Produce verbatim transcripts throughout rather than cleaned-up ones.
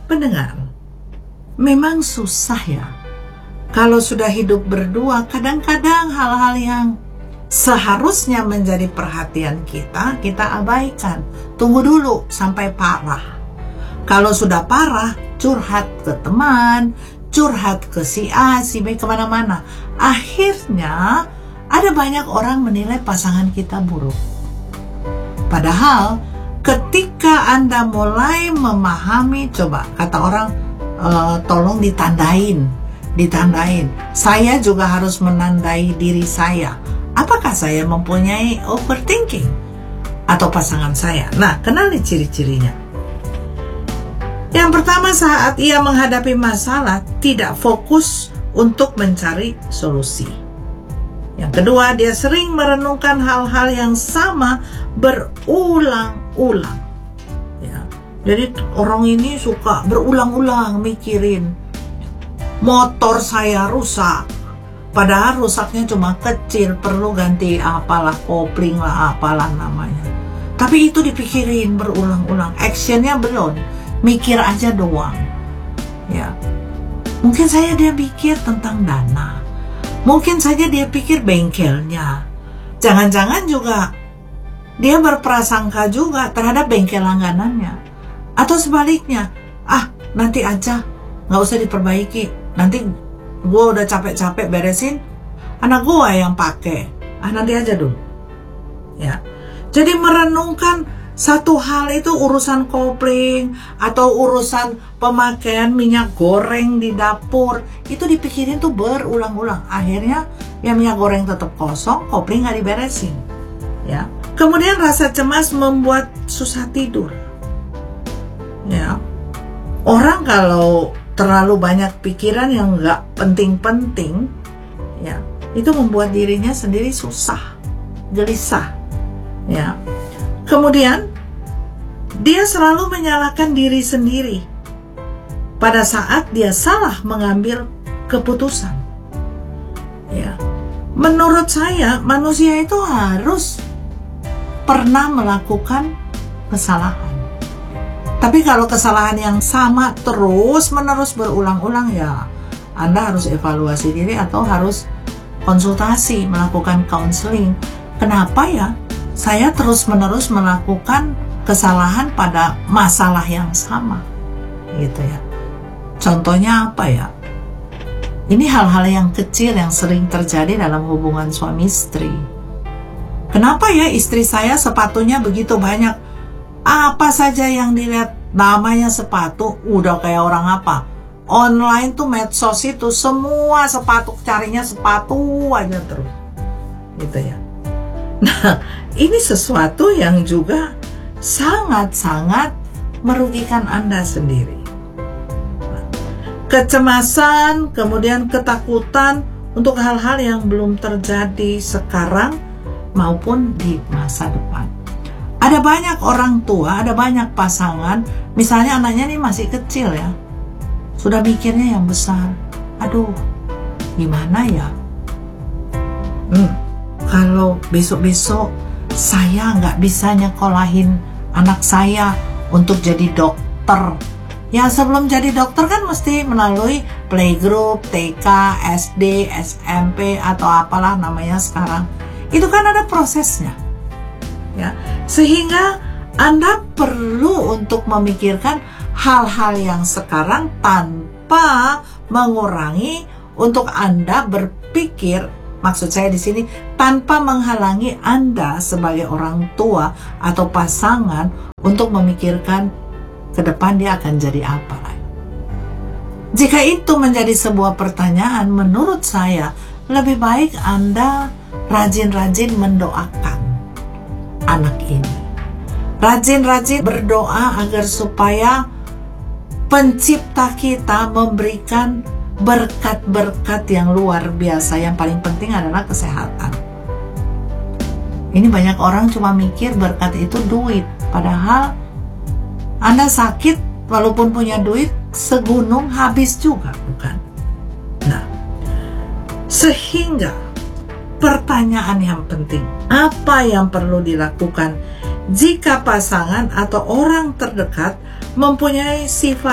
Pendengar, memang susah ya. Kalau sudah hidup berdua, kadang-kadang hal-hal yang seharusnya menjadi perhatian kita, kita abaikan. Tunggu dulu sampai parah. Kalau sudah parah, curhat ke teman, curhat ke si A, si B, kemana-mana. Akhirnya, ada banyak orang menilai pasangan kita buruk. Padahal, ketika Anda mulai memahami, coba kata orang, e, tolong ditandain, ditandain. Saya juga harus menandai diri saya. Apakah saya mempunyai overthinking? Atau pasangan saya? Nah, kenali ciri-cirinya. Yang pertama, saat ia menghadapi masalah, tidak fokus untuk mencari solusi. Yang kedua, dia sering merenungkan hal-hal yang sama berulang-ulang. Ya. Jadi orang ini suka berulang-ulang mikirin, motor saya rusak, padahal rusaknya cuma kecil, perlu ganti apalah, kopling lah, apalah namanya. Tapi itu dipikirin berulang-ulang, actionnya belum, mikir aja doang. Ya, mungkin saja dia pikir tentang dana, mungkin saja dia pikir bengkelnya, jangan-jangan juga dia berprasangka juga terhadap bengkel langganannya, atau sebaliknya, ah nanti aja, nggak usah diperbaiki, nanti gue udah capek-capek beresin, anak gue yang pakai, ah nanti aja dulu. Ya, jadi merenungkan satu hal itu urusan kopling atau urusan pemakaian minyak goreng di dapur, itu dipikirin tuh berulang-ulang. Akhirnya ya minyak goreng tetap kosong, kopling nggak diberesin. Ya, kemudian rasa cemas membuat susah tidur. Ya, orang kalau terlalu banyak pikiran yang nggak penting-penting, ya itu membuat dirinya sendiri susah, gelisah. Ya. Kemudian dia selalu menyalahkan diri sendiri pada saat dia salah mengambil keputusan. Ya. Menurut saya manusia itu harus pernah melakukan kesalahan. Tapi kalau kesalahan yang sama terus-menerus berulang-ulang, ya Anda harus evaluasi diri atau harus konsultasi, melakukan counseling. Kenapa ya saya terus-menerus melakukan kesalahan pada masalah yang sama, gitu ya. Contohnya apa ya? Ini hal-hal yang kecil yang sering terjadi dalam hubungan suami istri. Kenapa ya istri saya sepatunya begitu banyak? Apa saja yang dilihat namanya sepatu, udah kayak orang apa? Online tuh, medsos itu, semua sepatu, carinya sepatu aja terus, gitu ya. Nah, ini sesuatu yang juga sangat-sangat merugikan Anda sendiri. Kecemasan, kemudian ketakutan untuk hal-hal yang belum terjadi sekarang maupun di masa depan. Ada banyak orang tua, ada banyak pasangan, misalnya anaknya ini masih kecil ya, sudah mikirnya yang besar. Aduh, gimana ya? Hmm. Kalau besok-besok saya nggak bisa nyekolahin anak saya untuk jadi dokter. Ya sebelum jadi dokter kan mesti melalui playgroup, T K, S D, S M P atau apalah namanya sekarang. Itu kan ada prosesnya. Ya, sehingga Anda perlu untuk memikirkan hal-hal yang sekarang tanpa mengurangi untuk Anda berpikir. Maksud saya di sini tanpa menghalangi Anda sebagai orang tua atau pasangan untuk memikirkan ke depan dia akan jadi apa. Jika itu menjadi sebuah pertanyaan, menurut saya lebih baik Anda rajin-rajin mendoakan anak ini. Rajin-rajin berdoa agar supaya Pencipta kita memberikan berkat-berkat yang luar biasa. Yang paling penting adalah kesehatan. Ini banyak orang cuma mikir berkat itu duit, padahal Anda sakit walaupun punya duit segunung habis juga, bukan? Nah, sehingga pertanyaan yang penting, apa yang perlu dilakukan jika pasangan atau orang terdekat mempunyai sifat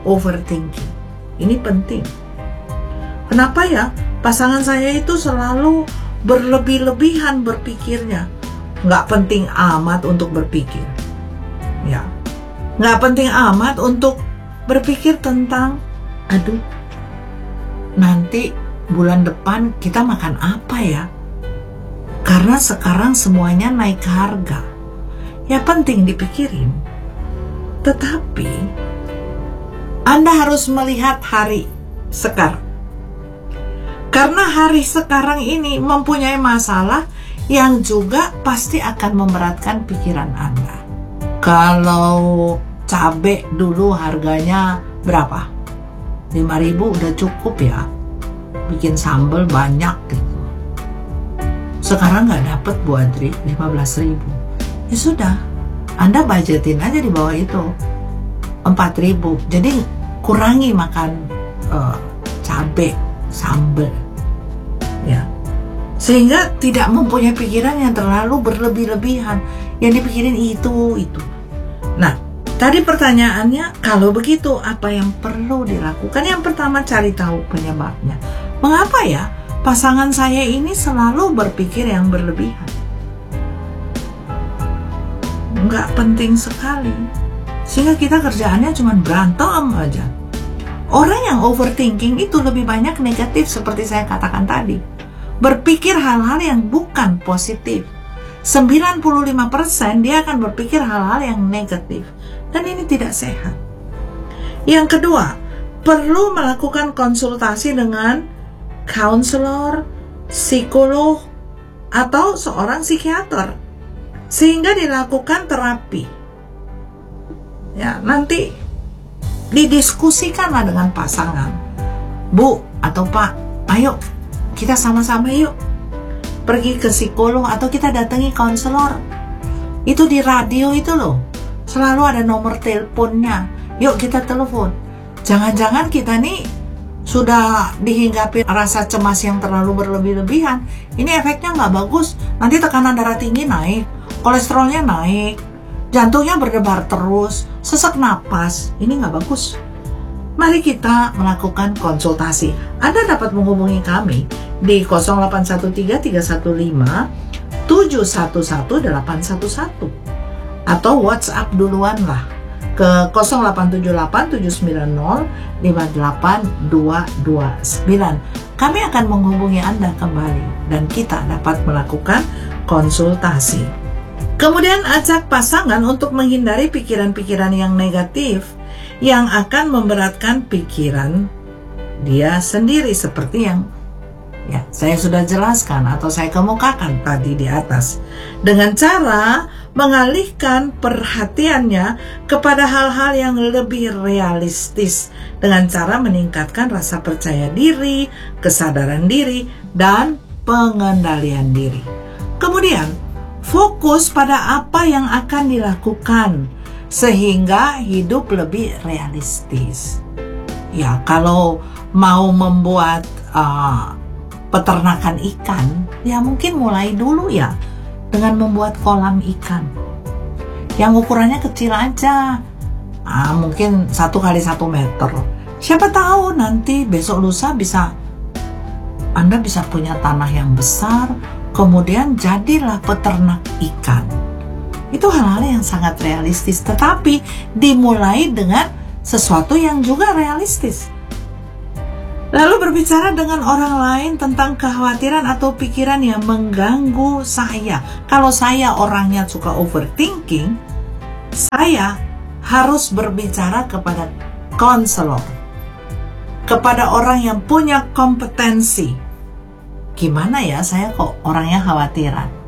overthinking. Ini penting. Kenapa ya? Pasangan saya itu selalu berlebih-lebihan berpikirnya. Nggak penting amat untuk berpikir. Ya, nggak penting amat untuk berpikir tentang, aduh, nanti bulan depan kita makan apa ya? Karena sekarang semuanya naik harga. Ya penting dipikirin. Tetapi Anda harus melihat hari sekarang. Karena hari sekarang ini mempunyai masalah yang juga pasti akan memberatkan pikiran Anda. Kalau cabai dulu harganya berapa? lima ribu udah cukup ya. Bikin sambal banyak gitu. Sekarang nggak dapet Bu Adri, lima belas ribu. Ya sudah, Anda budgetin aja di bawah itu, empat ribu. Jadi kurangi makan uh, cabai, sambal. Ya, sehingga tidak mempunyai pikiran yang terlalu berlebih-lebihan. Yang dipikirin itu, itu. Nah, tadi pertanyaannya, kalau begitu apa yang perlu dilakukan? Yang pertama, cari tahu penyebabnya. Mengapa ya pasangan saya ini selalu berpikir yang berlebihan? Nggak penting sekali. Sehingga kita kerjaannya cuma berantem aja. Orang yang overthinking itu lebih banyak negatif seperti saya katakan tadi. Berpikir hal-hal yang bukan positif. sembilan puluh lima persen dia akan berpikir hal-hal yang negatif. Dan ini tidak sehat. Yang kedua, perlu melakukan konsultasi dengan counselor, psikolog, atau seorang psikiater. Sehingga dilakukan terapi. Ya, nanti didiskusikanlah dengan pasangan. Bu atau Pak, ayo kita sama-sama yuk pergi ke psikolog atau kita datangi konselor. Itu di radio itu loh, selalu ada nomor teleponnya. Yuk kita telepon. Jangan-jangan kita nih sudah dihinggapi rasa cemas yang terlalu berlebih-lebihan. Ini efeknya nggak bagus. Nanti tekanan darah tinggi naik, kolesterolnya naik, jantungnya berdebar terus, sesak napas. Ini nggak bagus. Mari kita melakukan konsultasi. Anda dapat menghubungi kami di nol delapan satu tiga tiga satu lima tujuh satu satu delapan satu satu atau WhatsApp duluan lah ke nol delapan tujuh delapan tujuh sembilan nol lima delapan dua dua sembilan. Kami akan menghubungi Anda kembali dan kita dapat melakukan konsultasi. Kemudian ajak pasangan untuk menghindari pikiran-pikiran yang negatif yang akan memberatkan pikiran dia sendiri, seperti yang ya saya sudah jelaskan atau saya kemukakan tadi di atas, dengan cara mengalihkan perhatiannya kepada hal-hal yang lebih realistis dengan cara meningkatkan rasa percaya diri, kesadaran diri, dan pengendalian diri. Kemudian fokus pada apa yang akan dilakukan sehingga hidup lebih realistis. Ya, kalau mau membuat uh, peternakan ikan, ya mungkin mulai dulu ya dengan membuat kolam ikan yang ukurannya kecil aja, ah, mungkin satu kali satu meter. Siapa tahu nanti besok lusa bisa Anda bisa punya tanah yang besar, kemudian jadilah peternak ikan. Itu hal-hal yang sangat realistis, tetapi dimulai dengan sesuatu yang juga realistis. Lalu berbicara dengan orang lain tentang kekhawatiran atau pikiran yang mengganggu saya. Kalau saya orangnya suka overthinking, saya harus berbicara kepada konselor, kepada orang yang punya kompetensi. Gimana ya, saya kok orangnya khawatiran?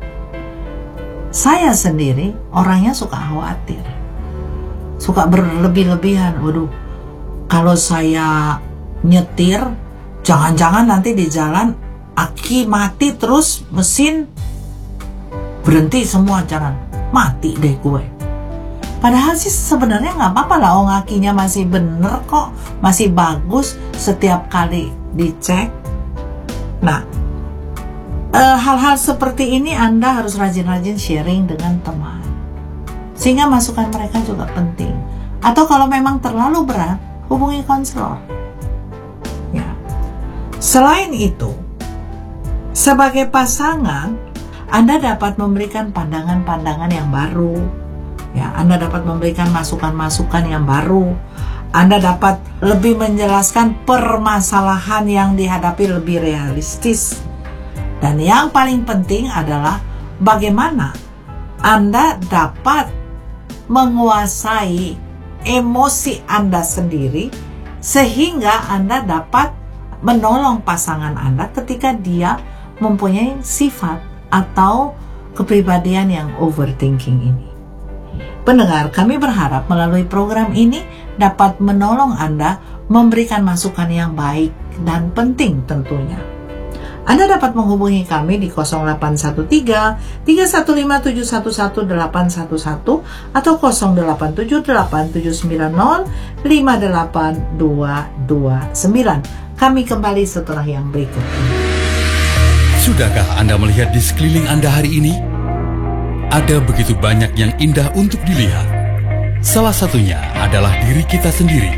Saya sendiri orangnya suka khawatir, suka berlebih-lebihan. Waduh, kalau saya nyetir, jangan-jangan nanti di jalan aki mati terus mesin berhenti semua, jangan mati deh gue. Padahal sih sebenarnya nggak apa-apa lah, oh akinya masih bener kok, masih bagus setiap kali dicek. Nah, e, hal-hal seperti ini Anda harus rajin-rajin sharing dengan teman, sehingga masukan mereka juga penting. Atau kalau memang terlalu berat, hubungi konselor. Ya. Selain itu, sebagai pasangan, Anda dapat memberikan pandangan-pandangan yang baru. Ya, Anda dapat memberikan masukan-masukan yang baru. Anda dapat lebih menjelaskan permasalahan yang dihadapi lebih realistis. Dan yang paling penting adalah bagaimana Anda dapat menguasai emosi Anda sendiri sehingga Anda dapat menolong pasangan Anda ketika dia mempunyai sifat atau kepribadian yang overthinking ini. Pendengar, kami berharap melalui program ini dapat menolong Anda memberikan masukan yang baik dan penting tentunya. Anda dapat menghubungi kami di nol delapan satu tiga, tiga satu lima, tujuh satu satu, delapan satu satu atau nol delapan tujuh delapan tujuh sembilan nol, lima delapan dua dua sembilan. Kami kembali setelah yang berikut ini. Sudahkah Anda melihat di sekeliling Anda hari ini? Ada begitu banyak yang indah untuk dilihat. Salah satunya adalah diri kita sendiri.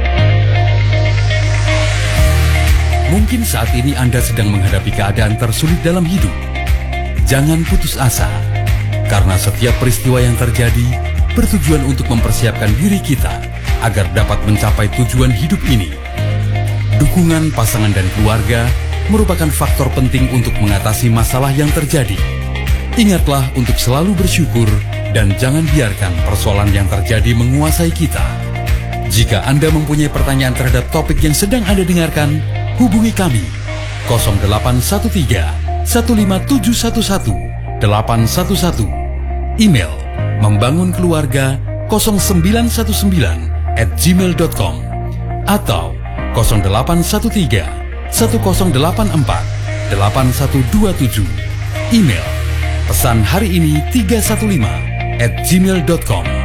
Mungkin saat ini Anda sedang menghadapi keadaan tersulit dalam hidup. Jangan putus asa, karena setiap peristiwa yang terjadi bertujuan untuk mempersiapkan diri kita agar dapat mencapai tujuan hidup ini. Dukungan pasangan dan keluarga merupakan faktor penting untuk mengatasi masalah yang terjadi. Ingatlah untuk selalu bersyukur dan jangan biarkan persoalan yang terjadi menguasai kita. Jika Anda mempunyai pertanyaan terhadap topik yang sedang Anda dengarkan, hubungi kami nol delapan satu tiga, satu lima tujuh satu satu, delapan satu satu. Email membangunkeluarga nol sembilan satu sembilan at gmail dot com atau nol delapan satu tiga, satu nol delapan empat, delapan satu dua tujuh. Email pesan hari ini tiga satu lima at gmail dot com.